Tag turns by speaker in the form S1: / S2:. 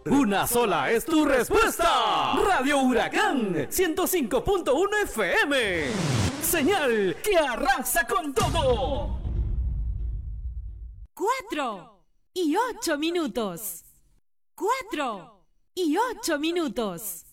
S1: Una sola es tu respuesta. Radio Huracán 105.1 FM. Señal que arrasa con todo.
S2: 4:08. 4:08.